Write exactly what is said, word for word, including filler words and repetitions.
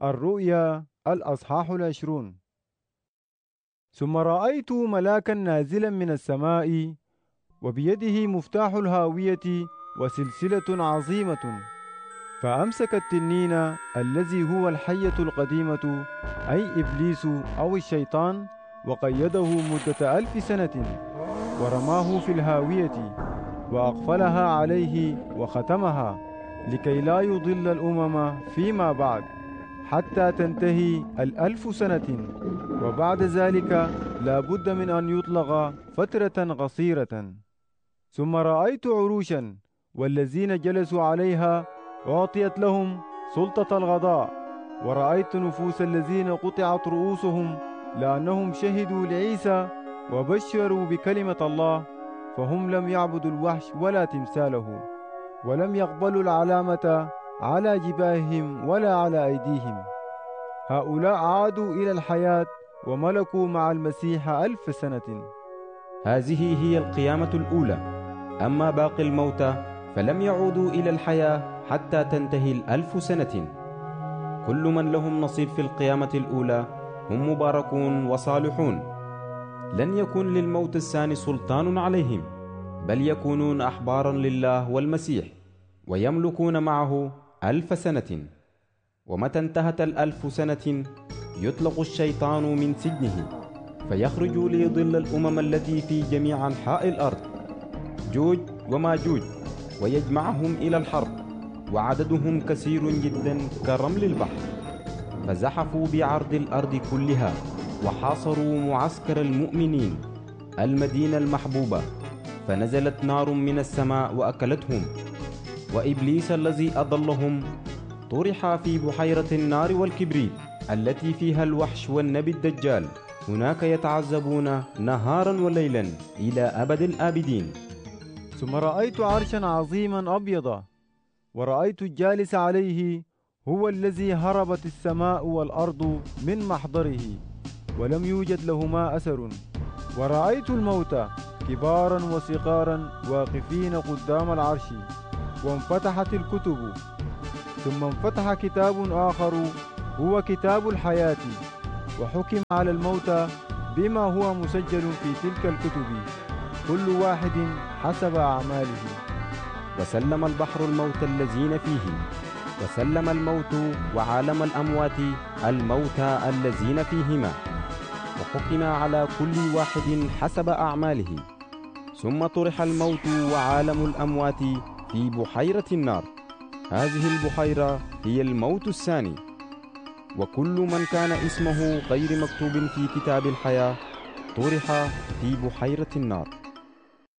الرؤيا الأصحاح العشرون. ثم رأيت ملاكا نازلا من السماء وبيده مفتاح الهاوية وسلسلة عظيمة، فأمسك التنين الذي هو الحية القديمة أي إبليس أو الشيطان، وقيده مدة ألف سنة، ورماه في الهاوية وأقفلها عليه وختمها، لكي لا يضل الأمم فيما بعد حتى تنتهي الألف سنة، وبعد ذلك لا بد من أن يطلق فترة قصيرة. ثم رأيت عروشا، والذين جلسوا عليها أعطيت لهم سلطة الغضاء، ورأيت نفوس الذين قطعت رؤوسهم لأنهم شهدوا لعيسى وبشروا بكلمة الله، فهم لم يعبدوا الوحش ولا تمثاله، ولم يقبلوا العلامة على جباههم ولا على أيديهم. هؤلاء عادوا إلى الحياة وملكوا مع المسيح ألف سنة. هذه هي القيامة الأولى. أما باقي الموتى فلم يعودوا إلى الحياة حتى تنتهي الألف سنة. كل من لهم نصيب في القيامة الأولى هم مباركون وصالحون. لن يكون للموت الثاني سلطان عليهم، بل يكونون أحبارا لله والمسيح، ويملكون معه ألف سنة. ومتى انتهت الألف سنة يطلق الشيطان من سجنه، فيخرج ليضل الأمم التي في جميع أنحاء الأرض، جوج وماجوج، ويجمعهم إلى الحرب، وعددهم كثير جدا كرمل البحر. فزحفوا بعرض الأرض كلها، وحاصروا معسكر المؤمنين المدينة المحبوبة، فنزلت نار من السماء وأكلتهم. وإبليس الذي أضلهم طرح في بحيرة النار والكبريت التي فيها الوحش والنبي الدجال، هناك يتعذبون نهارا وليلا إلى أبد الآبدين. ثم رأيت عرشا عظيما أبيضا، ورأيت الجالس عليه هو الذي هربت السماء والأرض من محضره، ولم يوجد لهما أثر. ورأيت الموتى كبارا وصغارا واقفين قدام العرش، وانفتحت الكتب. ثم انفتح كتاب آخر هو كتاب الحياة، وحكم على الموتى بما هو مسجل في تلك الكتب، كل واحد حسب أعماله. وسلم البحر الموت الذين فيه، وسلم الموت وعالم الأموات الموتى الذين فيهما، وحكم على كل واحد حسب أعماله. ثم طرح الموت وعالم الأموات في بحيرة النار. هذه البحيرة هي الموت الثاني. وكل من كان اسمه غير مكتوب في كتاب الحياة طرح في بحيرة النار.